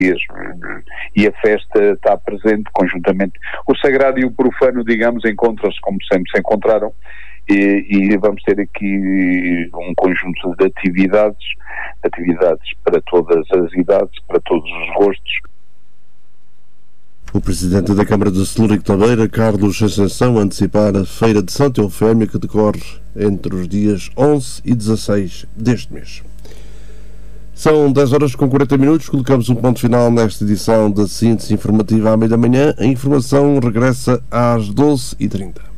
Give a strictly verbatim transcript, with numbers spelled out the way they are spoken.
e a festa está presente conjuntamente. O sagrado e o profano, digamos, encontram-se como sempre se encontraram, e, e vamos ter aqui um conjunto de atividades, atividades para todas as idades, para todos os gostos. O Presidente da Câmara de Celurico Tabeira, Carlos Ascensão, a antecipar a Feira de Santa Eufémia, que decorre entre os dias onze e dezasseis deste mês. São dez horas com quarenta minutos, colocamos um ponto final nesta edição da síntese informativa à meia da manhã. A informação regressa às doze e trinta.